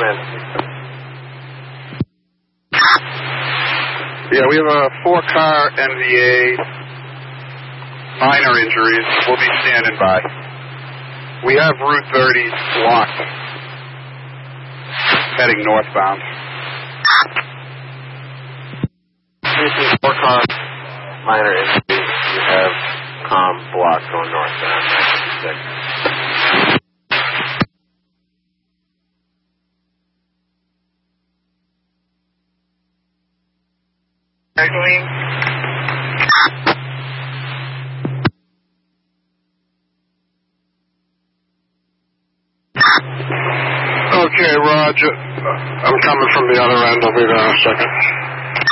command. Yeah, we have a 4-car NVA, minor injuries. We'll be standing by. We have Route 30 blocked, heading northbound. 4-car, minor injuries. You have blocked going northbound, 956. Okay, Roger. I'm coming from the other end. I'll be there in a second.